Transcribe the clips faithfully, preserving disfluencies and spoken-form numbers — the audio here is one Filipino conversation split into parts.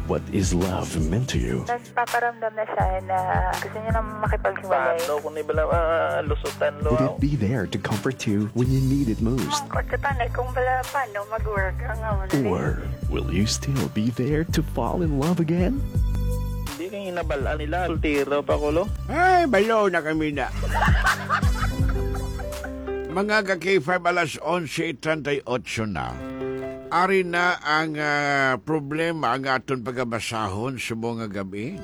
What is love meant to you? Nagpaparamdam na siya na gusto niya na makipaghiwalay. Paano kung ibala uh, lusutan lo? Would it be there to comfort you when you need it most? Mangkot ka tanay kung bala paano mag-work ang awan. Or will you still be there to fall in love again? Hindi kang inabalaan nila. Sultiro pa ko lo. Ay, balo na kami na. Mga ka-K five alas onse trentayotso na. Ari na ang uh, problema ang aton pagabasahon sa mga gabi.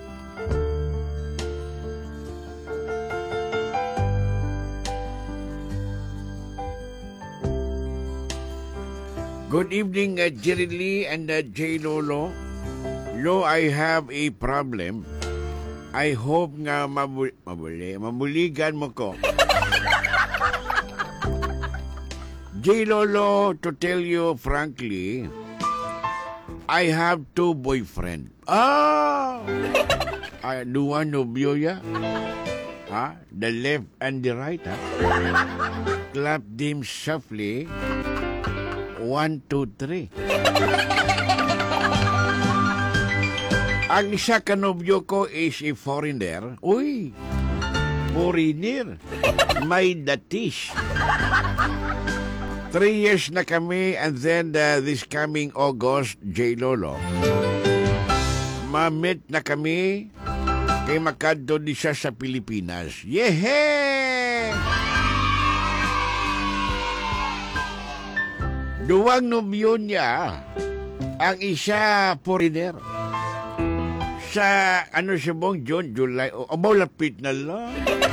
Good evening, uh, Jerry Lee and uh, J. Lolo. Lo, I have a problem. I hope nga mabuli, mabuli, mabuligan mo ko. J. Lolo, to tell you frankly, I have two boyfriends. Ah! Uh, dua nobyo ya? Ha? The left and the right, ha? Clap them softly. One, two, three. Ang isa kanobyo ko is a foreigner. Uy! Foreigner. May datis. Three years na kami, and then uh, this coming August, J. Lolo, ma-meet na kami kay makadto di siya sa Pilipinas. Yehe! Duwang nobyo niya, ang isa foreigner. Sa ano siya bong June, July, o oh, malapit na lang.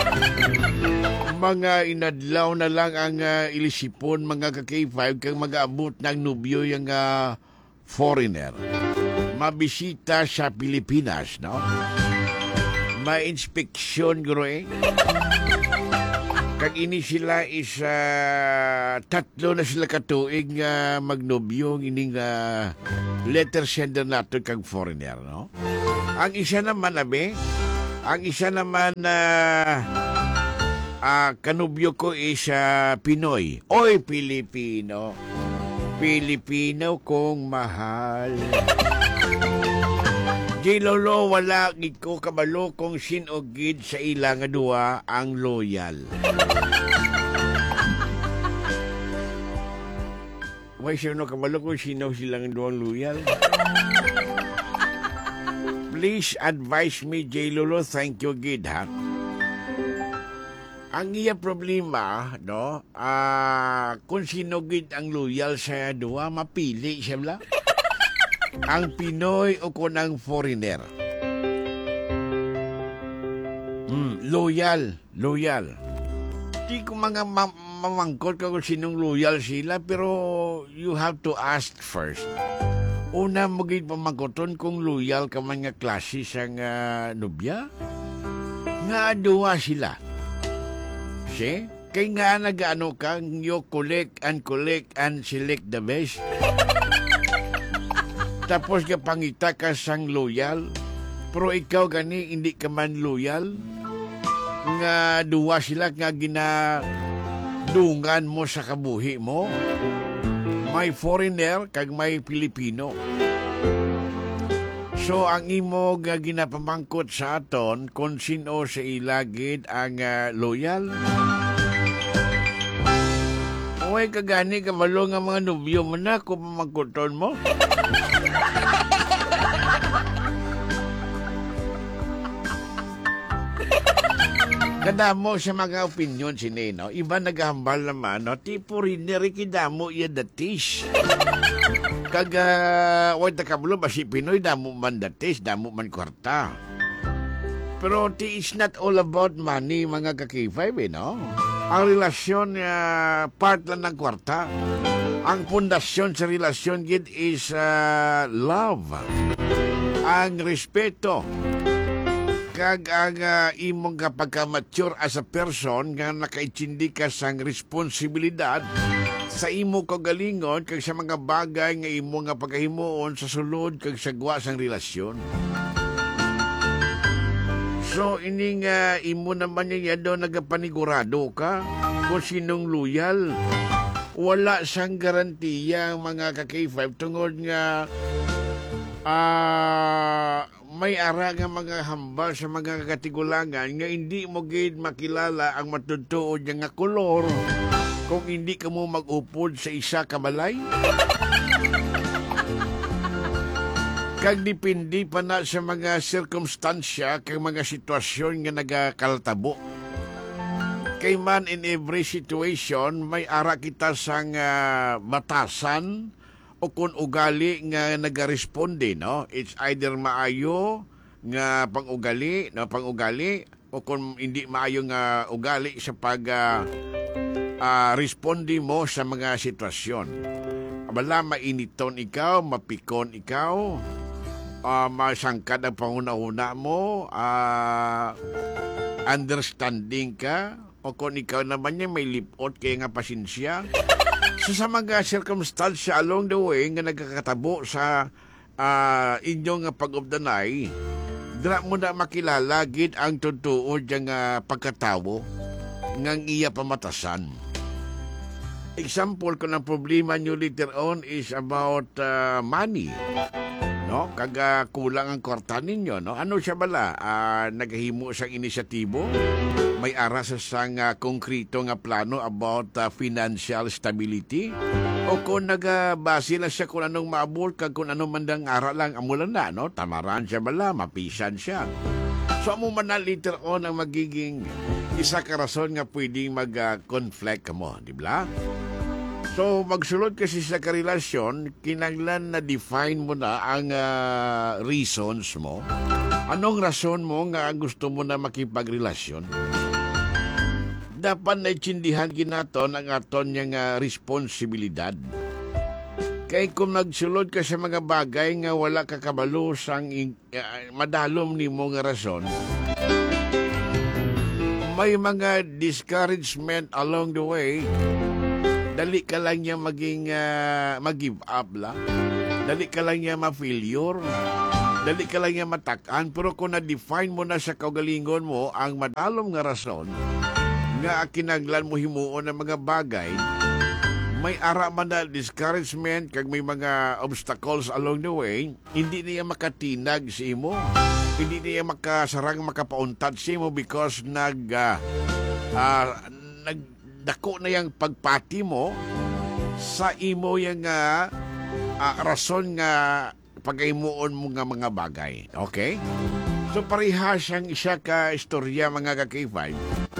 Mga inadlaw na lang ang uh, ilisipon, mga ka-K five, kang mag-aabot ng nobyo yung uh, foreigner. Mabisita sa Pilipinas, no? Ma-inspeksyon, guro eh. Kag ini sila is uh, tatlo na sila katuig uh, magnobyo, ining uh, letter sender nato kag foreigner, no? Ang isa naman, abe, ang isa naman na uh, uh, kanubyo ko is uh, Pinoy. Oy, Pilipino. Pilipino kong mahal. Di lolo, wala gid ko kabalo kung sinogid sa ilang duwa ang loyal. Why sino kabalo kung sino silang duwang loyal? Please advise me, J. Lolo. Thank you, gid, ha? Ang iya problema, no? Ah, uh, kung sino gid ang loyal sa duwa, mapili siya la. Ang Pinoy o kung ang foreigner. Hmm, loyal, loyal. Di ko mga ma- mamangkot ka kung sinong loyal sila, pero you have to ask first. Una mo gid pamangkoton kung loyal ka man nga klase sa uh, nobya. Nga duwa sila. Si? Kay nga nag-ano kang you collect and collect and select the best. Tapos ka pangita ka sang loyal, pero ikaw gani hindi ka man loyal. Nga duwa sila nga ginadungan mo sa kabuhi mo. May foreigner kag may Pilipino. So ang imo nga ginapamangkot sa aton kung sino sa ilagid ang uh, loyal. Uy, kagani kabalo nga mga nobyo mo na kung pamangkoton mo. Kadamo sa mga opinion sini, no? Iba naghambal naman, no? Tipo rin nirikidamo iya datis. Kaga, wag na kablo, basi Pinoy, damo man datis, damo man kwarta. Pero it's not all about money, mga ka-K five, eh, no? Ang relasyon, uh, part lang ng kwarta. Ang pundasyon sa relasyon, gid, is uh, love. Ang respeto. Kag ang uh, imong kapagka-mature as a person nga nakaitsindi ka sang responsibilidad sa imo kagalingon kag sa mga bagay nga imo nga pagkahimuon sa sulod kag sagwa sang relasyon. So ining uh, imo naman niya do nagapanigurado ka kung sinong loyal. Wala sang garantiya ang mga ka-K five tungod nga Ah, may ara nga mga hambal sa mga katigulangan nga hindi mo gid makilala ang matutuod nga kolor kung hindi ka mo mag-upod sa isa ka balay. Kag dipindi pa na sa mga sirkumstansya kag mga sitwasyon nga nagakaltabo. Kay man in every situation may ara kita sang uh, batasan o kung ugali nga nagaresponde, no? It's either maayo nga pang-ugali, no, pang-ugali o kung hindi maayo nga ugali sa pag uh, uh, responde mo sa mga sitwasyon. Abala mainiton ikaw, mapikon ikaw, uh, masangkad ang panguna-una mo, uh, understanding ka, o kung ikaw naman niya may lipot kaya nga pasensya. So sa mga circumstansya along the way nga nagkakatabo sa uh, inyong pag-ubdanay, dra mo na makilala gid ang tutuod yang uh, pagkatawo ngang iya pamatasan. Example ko ng problema nyo later on is about uh, money. No? Kaga kulang ang kwarta ninyo. No? Ano siya bala? Uh, naghahimo sa inisyatibo? May ara sa sang uh, konkrito nga plano about uh, financial stability? O kung nagabase na siya kung anong maabot kag kung anong mandang ara lang amulan na, no? Tamaran siya bala, mapisan siya. So amo man na later on ang magiging isa ka rason nga pwedeng mag-conflict uh, mo, di ba? So magsulod kasi sa karelasyon, kinanglan na define mo na ang uh, reasons mo. Anong rason mo nga gusto mo na makipagrelasyon? Dapat na itsindihan ginaton ang aton niyang uh, responsibilidad. Kaya kung nagsulod ka sa mga bagay nga wala ka kabalo sang uh, madalom ni mo nga rason, may mga discouragement along the way. Dali ka lang niya maging uh, mag-give up lang. Dali ka lang niya ma-failure. Dali ka lang niya matakan. Pero kung na-define mo na sa kaugalingon mo ang madalom nga rason nga kinaglan mo himuon ng mga bagay, may ara man na discouragement kag may mga obstacles along the way, hindi niya makatinag sa imo. Hindi niya makasarang makapauntad sa imo because nag uh, uh, nag dako na yung pagpati mo sa imo yung uh, uh, rason nga pag-imuon mo nga mga bagay. Okay? So parehas ang isa ka istorya mga kakifay.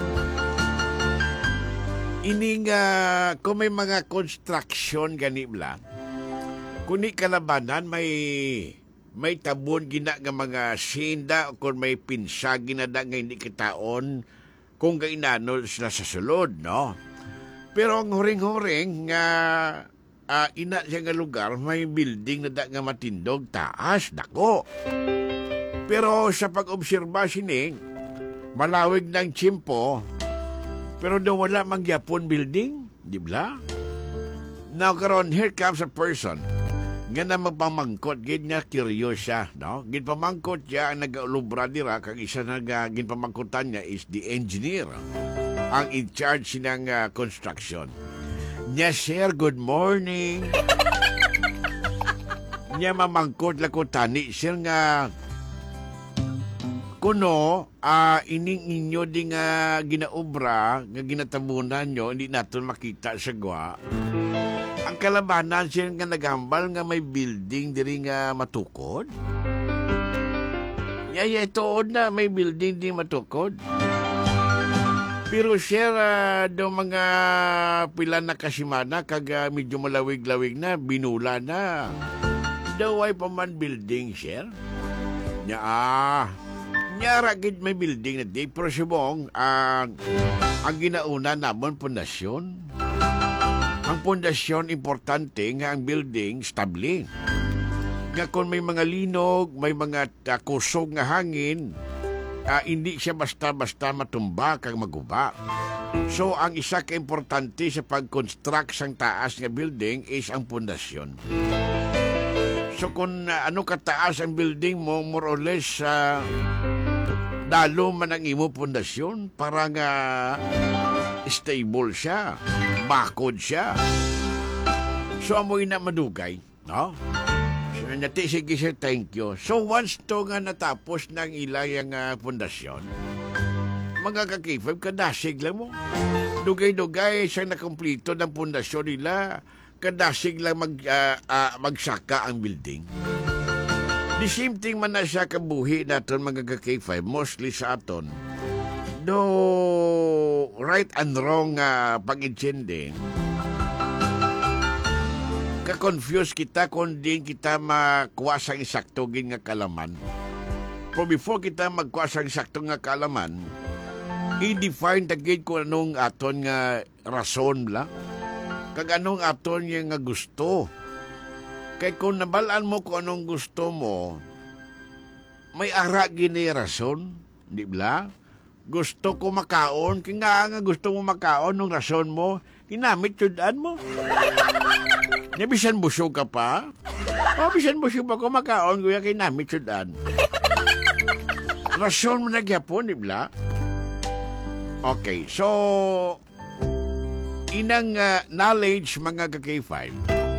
Ining uh, kung may mga construction ganibla, kung ni kalabanan may may tabon gina nga mga sinda o kung may pinsagi na da nga hindi kitaon kung gainano sila sa sulod, no? Pero ang huring-huring nga uh, ina siya nga lugar, may building na da nga matindog, taas, dako. Pero sa pag-obserba sini, malawig ng tsimpo, pero daw wala mangyapon building, di ba? Now karon, here comes a person nga na magpamangkot, gid nga curious siya, no? Gid pamangkot siya ang nag-ulubra dira, kag isa na gid pamangkotan niya is the engineer, ang in charge ng uh, construction. Nya, sir, good morning. Nya mamangkot la ko tani, sir nga kuno, uh, ining inyo di nga ginaobra, nga ginatabunan nyo, hindi natin makita sa gwa. Ang kalabanan siya nga nagambal nga may building diri nga matukod. Yaya, itood na may building di matukod. Pero siya uh, daw mga pila na kasimana kag uh, medyo malawig-lawig na, binula na. Daw ay paman building, sir. Nya ah, nyara gid may building na di. Pero sibong, uh, ang ginauna namon pundasyon. Ang pundasyon, importante nga ang building, stable. Nga kung may mga linog, may mga uh, kusog nga hangin, uh, hindi siya basta-basta matumba kang maguba. So, ang isa ka-importante sa pag-construct sang taas nga building is ang pundasyon. So, kung uh, ano kataas ang building mo, more or less, uh, dalo man ang imo pundasyon para nga stable siya, bakod siya. So, amoy na madugay, no? So, Nati, sige sir, thank you. So once to nga natapos ng ilayang uh, pundasyon, mga kakifab, kadasig lang mo. Dugay-dugay siya nakumplito ng pundasyon nila, kadasig lang mag, uh, uh, magsaka ang building. The same thing man na siya kabuhi natin mga kakifab, mostly sa aton. No right and wrong uh, pag-intindi. Ka-confuse kita kung din kita makuha sa insakto gin nga kalaman. Pero before kita magkuha sa insakto nga kalaman, i-define tagid kung anong aton nga rason la. Kag anong aton nga gusto. Kaya kung nabalaan mo kung anong gusto mo, may ara gini rason, di ba? Gusto ko makaon, kaya nga gusto mo makaon, nung rason mo, kinamit yudaan mo. Nabisan busog ka pa? O, bisan busog pa ko makaon, kuya, kinamit yudaan. Rason mo na gyapon, di ba? Okay, so, inang uh, knowledge, mga ka-K five,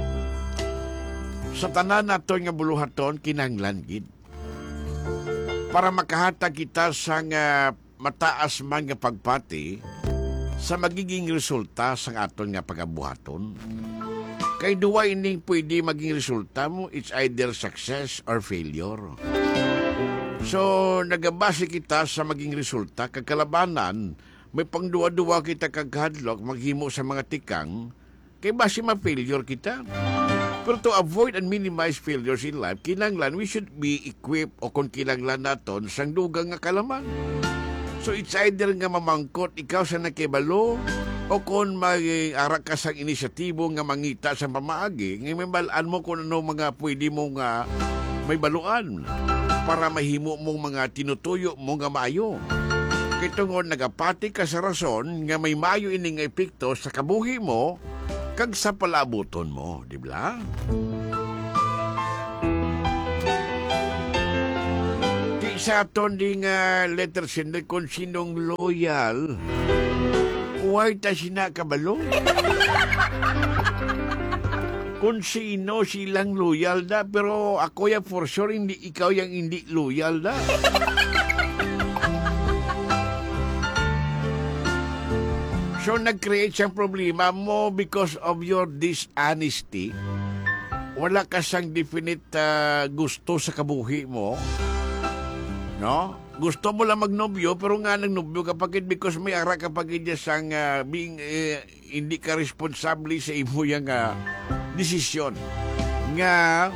sa tanan naton nga buluhaton, kinahanglan gid. Para makahatag kita sa nga mataas man nga pagpati sa magiging resulta sa aton nga pagabuhaton. Kay duwa ining pwede maging resulta mo, it's either success or failure. So, nagabase kita sa maging resulta, kagkalabanan, may pangduwa-duwa kita kaghadlok, maghimo sa mga tikang, kay base ma-failure kita. Pero to avoid and minimize failures in life, kinanglan we should be equipped o kung kinanglan naton sang dugang nga kalaman. So it's either nga mamangkot ikaw sa nakibalo o kung mag-arak ka sang inisyatibo nga mangita sa pamaagi, nga may balaan mo kung ano mga pwede mo nga may baluan para mahimo mong mga tinutuyo mo nga maayo. Kaya tungod nagapati ka sa rason nga may maayo ining epekto sa kabuhi mo kag sa palabuton mo, di ba? Di sa aton ding uh, letter sender kung sinong loyal, huwag ta sinakabalo. Kung sino silang loyal na, pero ako ya for sure, hindi ikaw yung hindi loyal na. So, nag-create siyang problema mo because of your dishonesty. Wala ka siyang definite uh, gusto sa kabuhi mo. No? Gusto mo lang magnobyo, pero nga nagnobyo kapagid because may ara kapagid niya sang uh, being, uh, hindi ka responsable sa imo yung uh, desisyon. Nga,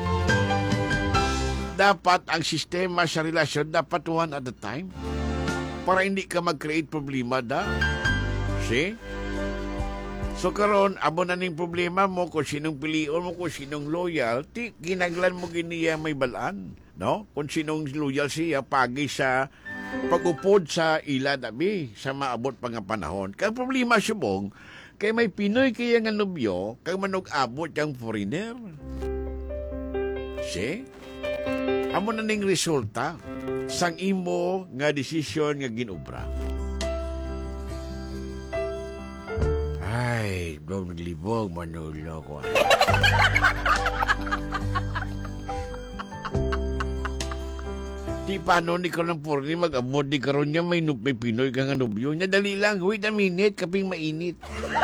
dapat ang sistema sa relasyon, dapat one at a time. Para hindi ka mag-create problema da. See? So karon abo na ning problema mo kung sinong pilion mo, kung sinong loyal, ti ginaglan mo giniya may balaan, no? Kung sinong loyal siya pagi sa pag-upod sa ila dabi sa maabot pa nga panahon. Kaya problema subong kay may Pinoy kaya nga nobyo, kay manog-abot yang foreigner. See? Amo na ning resulta sang imo nga desisyon nga ginobra. Ay, doon naglibog, manulo ko. Di paano ni ka ng porni mag-amod di karon niya may, may Pinoy ka nga nubyo niya. Dali lang, wait a minute, kaping mainit.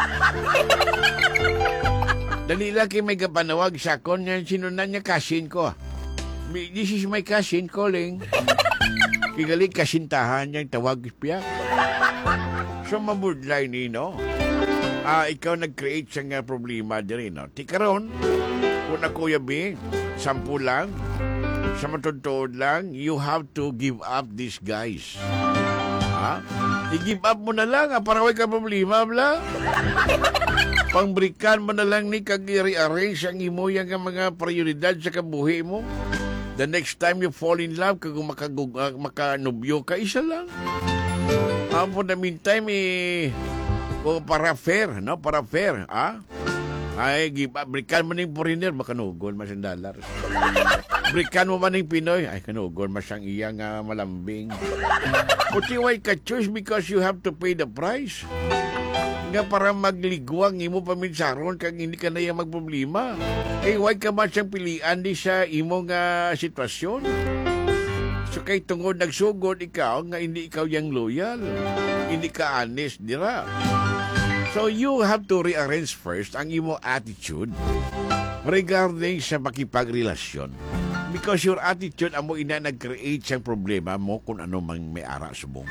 Dali lang kay may kapanawag sa kon niya, sinunan niya kasin ko. This is my kasin calling. Kigali kasintahan niyang tawag piyak. So, mabudlay ni, no? Ah, ikaw nag-create siya nga problema din, no? Ti karon, kung ako yabi, sampu lang, sa matutuod lang, you have to give up these guys. Ha? I-give up mo na lang, ha? Para way ka problema, bla. Pangbrikan mo na lang ni kag-i-rearrange ang imo yung mga prioridad sa kabuhi mo. The next time you fall in love, kag makagug- uh, makanubyo ka, isa lang. Ah, for the meantime, eh, o para fair, no? Para fair, ha? Ay, give up. Brikan mo ng foreigner, makanugol, masang dollar. Brikan mo man ng Pinoy, ay, kanugol, masang iyang uh, malambing. Puti, why ka choose? Because you have to pay the price. nga para magligwang imo paminsaron kag hindi ka na yung magproblema. Kay why ka man siyang pilian di sa imong uh, sitwasyon. So kay tungod nagsugod ikaw nga hindi ikaw yang loyal. Hindi ka honest dira. So you have to rearrange first ang imo attitude regarding sa makipagrelasyon. Because your attitude amo ina nag-create siyang problema mo kung ano mang may ara subong.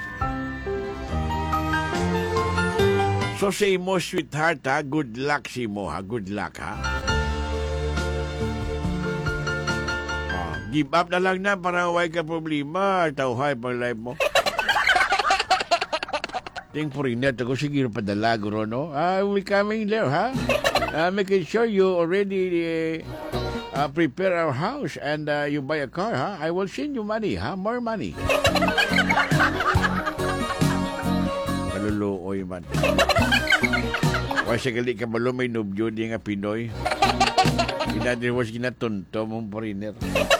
So say mo, sweetheart ha, good luck si mo ha, good luck ha. Oh, give up na lang na para huwag ka problema. Tawhay pang life mo. Ting purinet ako, sige padala guro no. I will coming there ha. Uh, making sure you already uh, uh, prepare our house and uh, you buy a car ha. I will send you money ha, more money. Kaluluoy man. Wasa gali ka malo may nubyo di nga Pinoy. Inadir was ginatunto mong foreigner.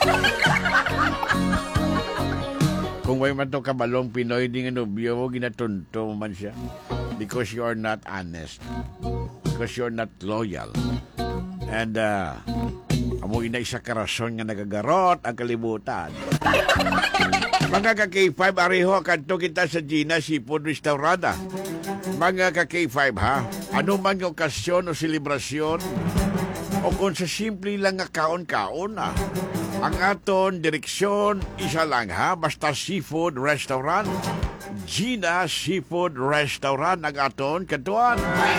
Kung way man to kabalong Pinoy di nga nubyo mo, ginatunto mo man siya. Because you are not honest. Because you are not loyal. And, uh, amo ina isa karason nga nagagarot ang kalibutan. Mga ka-K five, ariho, kanto kita sa Gina Seafood Restaurada. Mga ka-K five, ha? Ano man yung okasyon o selebrasyon, o kung sa simple lang nga kaon-kaon, ha? Ang aton direksyon, isa lang, ha? Basta Seafood Restaurant. Gina Seafood Restaurant, ang aton kantuan.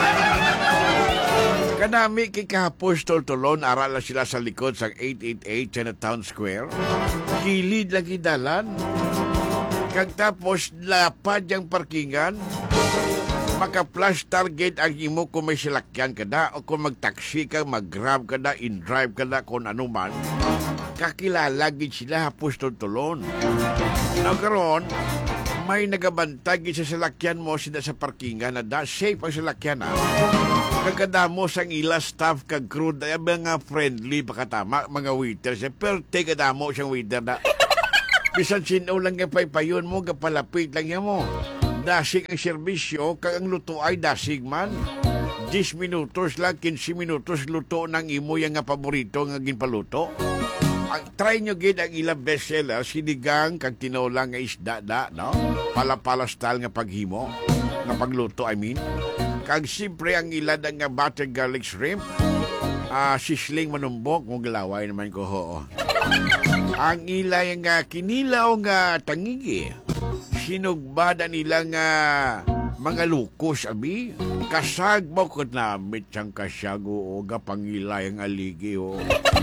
Kanami kikahapos tol-tolon, arala sila sa likod sa eight eighty-eight Chinatown Square. Kilid lagi dalan. Kag tapos lapad yung parkingan. Maka-flash target ang imo kung may silakyan ka na o kung mag-taxi ka, mag-grab ka na, in-drive ka na, kung ano man. Kakilala gid sila hapos tol-tolon. Now karon, may nagabantay sa salakyan mo sila sa parkingan na da safe ang salakyan ha. Kagkadamo sang ila staff kag crew da mga friendly pakatama mga waiters pero take kadamo siyang waiter na bisan sino lang nga paypayon mo kapalapit lang yan mo dasig ang serbisyo kag ang luto ay dasig man ten minutos lang fifteen minutos luto ng imo yang nga paborito nga ginpaluto. Ang try nyo gid ang ilang bestseller, sinigang kag tinolang nga isda da, no? Pala-pala style nga paghimo, nga pagluto, I mean. Kag siyempre ang ilan nga butter garlic shrimp, uh, sisling manumbok, mong galaway naman ko, ho. Ang ilan nga kinilaw nga tangigi, sinugbada nila nga mga lukos, abi. Kasag mo ko namit siyang kasag, o gapangilay ang aligi, ho.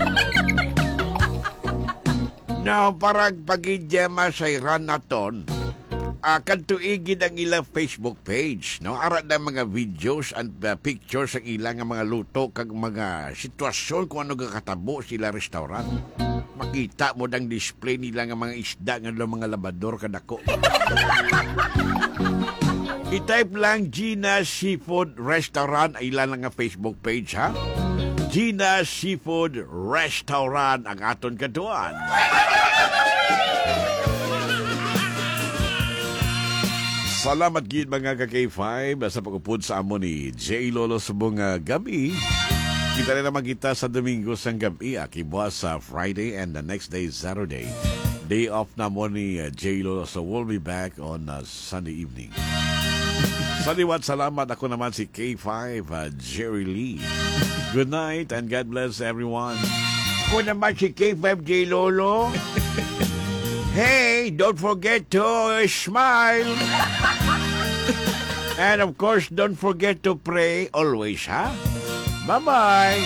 Now, parang pag-idyama sa Iran na ton, uh, kantuigid ang ilang Facebook page. No? Arat na mga videos and uh, pictures ang ilang mga luto kag mga sitwasyon kung ano kakatabo sila restaurant. Makita mo dang display nila nga mga isda nga mga labador kadako. I-type lang Gina Seafood Restaurant, ay ilan lang nga Facebook page, ha? Gina Seafood Restaurant ang aton katuan. Salamat gid mga ka-K five sa pagupod sa amo ni J. Lolo subong uh, gabi. Kita rin naman kita sa Domingo sang gabi, akibuas sa Friday and the next day Saturday. Day off na mo ni uh, J. Lolo, so we'll be back on uh, Sunday evening. Saliwat salamat, ako naman si K five, uh, Jerry Lee. Good night and God bless everyone. Ako naman si K five J Lolo. Hey, don't forget to smile. And of course, don't forget to pray always, ha? Bye-bye.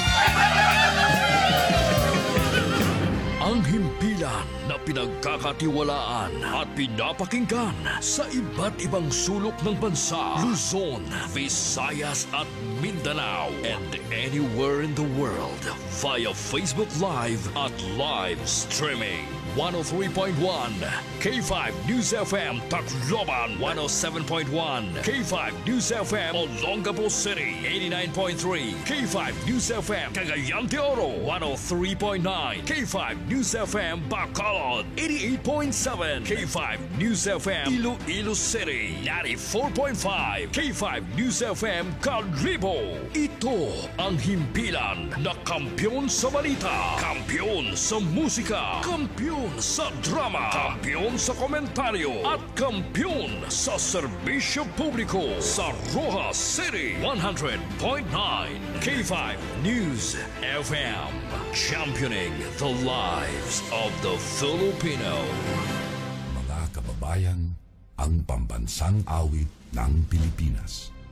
Ang himpilan na pinagkakatiwalaan at pinapakinggan sa iba't ibang sulok ng bansa, Luzon, Visayas at Mindanao, and anywhere in the world via Facebook Live at live streaming. one oh three point one, K five News F M Tacloban one oh seven point one, K five News F M Olongapo City eighty-nine point three, K five News F M Cagayan de Oro one oh three point nine, K five News F M Bacolod eighty-eight point seven, K five News F M Iloilo City ninety-four point five, K five News F M Calibo. Ito ang himpilan na kampyon sa balita, kampyon sa musika, kampyon sa drama, kampyon sa komentaryo, at kampyon sa serbisyo publiko sa Rojas City one hundred point nine, K five News F M, championing the lives of the Filipino. Mga kababayan, ang pambansang awit ng Pilipinas.